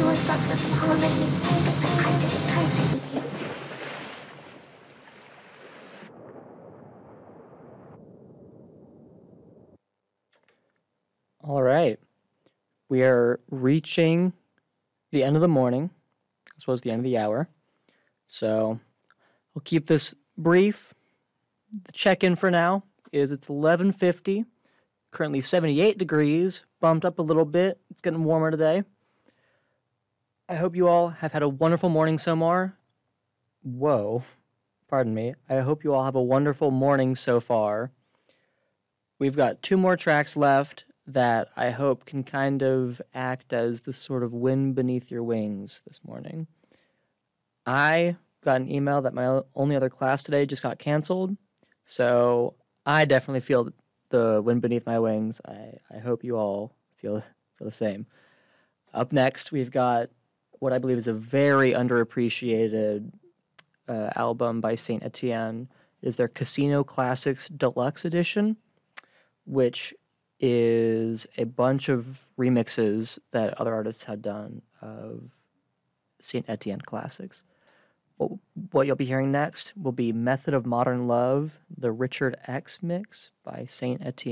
All right. We are reaching the end of the morning, as well as the end of the hour. So we'll keep this brief. The check-in for now is it's 11:50, currently 78 degrees, bumped up a little bit. It's getting warmer today. I hope you all have had a wonderful morning so far. Whoa, pardon me. I hope you all have a wonderful morning so far. We've got 2 more tracks left that I hope can kind of act as the sort of wind beneath your wings this morning. I got an email that my only other class today just got canceled, so I definitely feel the wind beneath my wings. I hope you all feel the same. Up next, we've got what I believe is a very underappreciated album by Saint Etienne. It is their Casino Classics Deluxe Edition, which is a bunch of remixes that other artists had done of Saint Etienne classics. What you'll be hearing next will be Method of Modern Love, the Richard X mix by Saint Etienne.